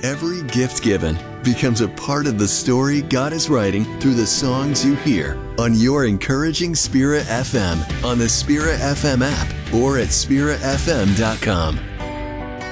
Every gift given becomes a part of the story God is writing through the songs you hear on your encouraging Spirit FM, on the Spirit FM app, or at spiritfm.com.